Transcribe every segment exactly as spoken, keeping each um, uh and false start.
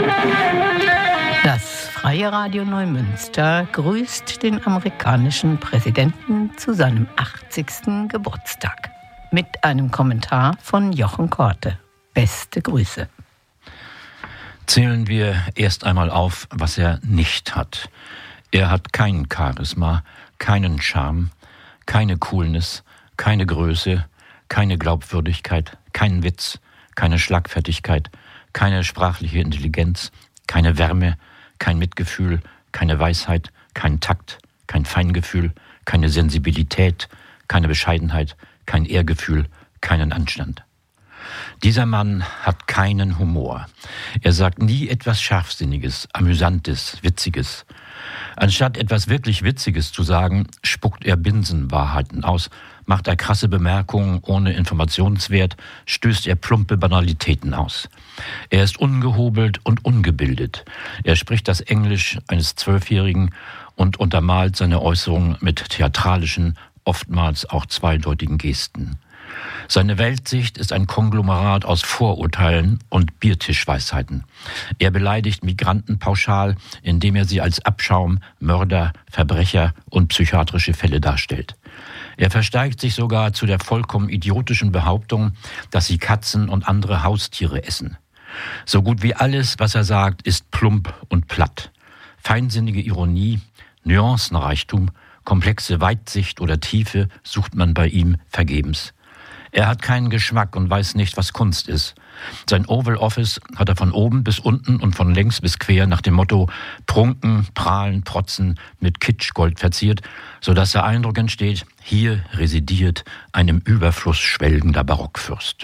Das Freie Radio Neumünster grüßt den amerikanischen Präsidenten zu seinem achtzigsten Geburtstag. Mit einem Kommentar von Jochen Korte. Beste Grüße. Zählen wir erst einmal auf, was er nicht hat. Er hat kein Charisma, keinen Charme, keine Coolness, keine Größe, keine Glaubwürdigkeit, keinen Witz, keine Schlagfertigkeit, keine sprachliche Intelligenz, keine Wärme, kein Mitgefühl, keine Weisheit, kein Takt, kein Feingefühl, keine Sensibilität, keine Bescheidenheit, kein Ehrgefühl, keinen Anstand. Dieser Mann hat keinen Humor. Er sagt nie etwas Scharfsinniges, Amüsantes, Witziges. Anstatt etwas wirklich Witziges zu sagen, spuckt er Binsenwahrheiten aus, macht er krasse Bemerkungen ohne Informationswert, stößt er plumpe Banalitäten aus. Er ist ungehobelt und ungebildet. Er spricht das Englisch eines Zwölfjährigen und untermalt seine Äußerungen mit theatralischen, oftmals auch zweideutigen Gesten. Seine Weltsicht ist ein Konglomerat aus Vorurteilen und Biertischweisheiten. Er beleidigt Migranten pauschal, indem er sie als Abschaum, Mörder, Verbrecher und psychiatrische Fälle darstellt. Er versteigt sich sogar zu der vollkommen idiotischen Behauptung, dass sie Katzen und andere Haustiere essen. So gut wie alles, was er sagt, ist plump und platt. Feinsinnige Ironie, Nuancenreichtum, komplexe Weitsicht oder Tiefe sucht man bei ihm vergebens. Er hat keinen Geschmack und weiß nicht, was Kunst ist. Sein Oval Office hat er von oben bis unten und von längs bis quer nach dem Motto Prunken, Prahlen, Protzen mit Kitschgold verziert, sodass der Eindruck entsteht, hier residiert ein im Überfluss schwelgender Barockfürst.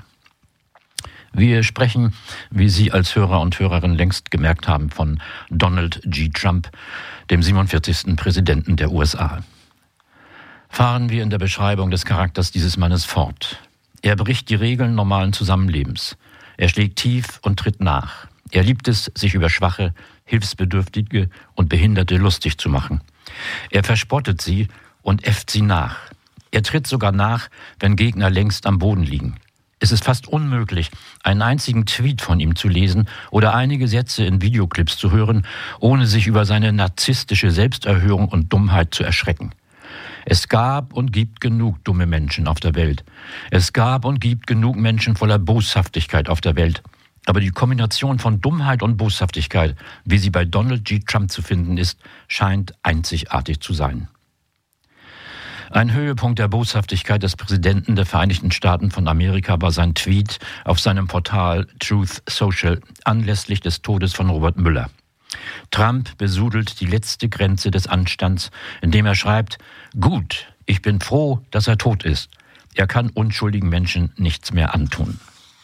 Wir sprechen, wie Sie als Hörer und Hörerin längst gemerkt haben, von Donald G. Trump, dem siebenundvierzigsten Präsidenten der U S A. Fahren wir in der Beschreibung des Charakters dieses Mannes fort. Er bricht die Regeln normalen Zusammenlebens. Er schlägt tief und tritt nach. Er liebt es, sich über Schwache, Hilfsbedürftige und Behinderte lustig zu machen. Er verspottet sie und äfft sie nach. Er tritt sogar nach, wenn Gegner längst am Boden liegen. Es ist fast unmöglich, einen einzigen Tweet von ihm zu lesen oder einige Sätze in Videoclips zu hören, ohne sich über seine narzisstische Selbsterhöhung und Dummheit zu erschrecken. Es gab und gibt genug dumme Menschen auf der Welt. Es gab und gibt genug Menschen voller Boshaftigkeit auf der Welt. Aber die Kombination von Dummheit und Boshaftigkeit, wie sie bei Donald G. Trump zu finden ist, scheint einzigartig zu sein. Ein Höhepunkt der Boshaftigkeit des Präsidenten der Vereinigten Staaten von Amerika war sein Tweet auf seinem Portal Truth Social anlässlich des Todes von Robert Mueller. Trump besudelt die letzte Grenze des Anstands, indem er schreibt, gut, ich bin froh, dass er tot ist. Er kann unschuldigen Menschen nichts mehr antun.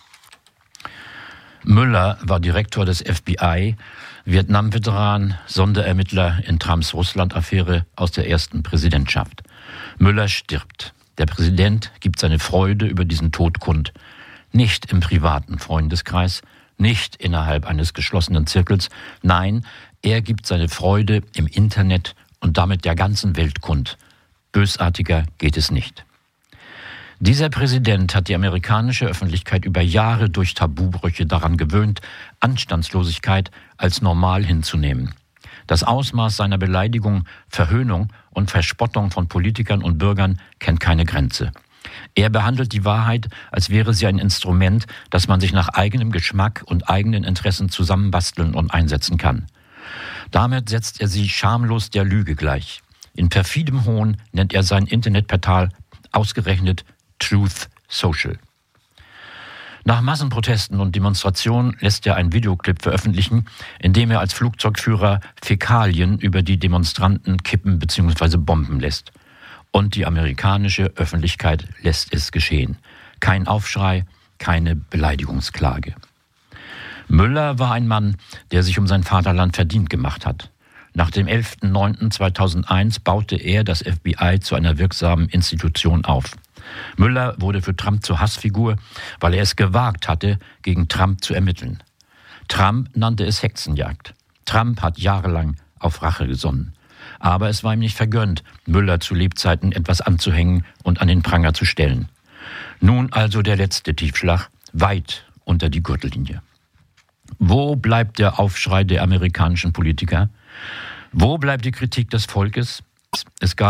Mueller war Direktor des F B I, Vietnam-Veteran, Sonderermittler in Trumps Russland-Affäre aus der ersten Präsidentschaft. Mueller stirbt. Der Präsident gibt seine Freude über diesen Tod kund. Nicht im privaten Freundeskreis, nicht innerhalb eines geschlossenen Zirkels. Nein, er gibt seine Freude im Internet und damit der ganzen Welt kund. Bösartiger geht es nicht. Dieser Präsident hat die amerikanische Öffentlichkeit über Jahre durch Tabubrüche daran gewöhnt, Anstandslosigkeit als normal hinzunehmen. Das Ausmaß seiner Beleidigung, Verhöhnung und Verspottung von Politikern und Bürgern kennt keine Grenze. Er behandelt die Wahrheit, als wäre sie ein Instrument, das man sich nach eigenem Geschmack und eigenen Interessen zusammenbasteln und einsetzen kann. Damit setzt er sie schamlos der Lüge gleich. In perfidem Hohn nennt er sein Internetportal ausgerechnet Truth Social. Nach Massenprotesten und Demonstrationen lässt er einen Videoclip veröffentlichen, in dem er als Flugzeugführer Fäkalien über die Demonstranten kippen bzw. bomben lässt. Und die amerikanische Öffentlichkeit lässt es geschehen. Kein Aufschrei, keine Beleidigungsklage. Mueller war ein Mann, der sich um sein Vaterland verdient gemacht hat. Nach dem elften neunten zweitausendeins baute er das F B I zu einer wirksamen Institution auf. Mueller wurde für Trump zur Hassfigur, weil er es gewagt hatte, gegen Trump zu ermitteln. Trump nannte es Hexenjagd. Trump hat jahrelang auf Rache gesonnen. Aber es war ihm nicht vergönnt, Mueller zu Lebzeiten etwas anzuhängen und an den Pranger zu stellen. Nun also der letzte Tiefschlag, weit unter die Gürtellinie. Wo bleibt der Aufschrei der amerikanischen Politiker? Wo bleibt die Kritik des Volkes? Es gab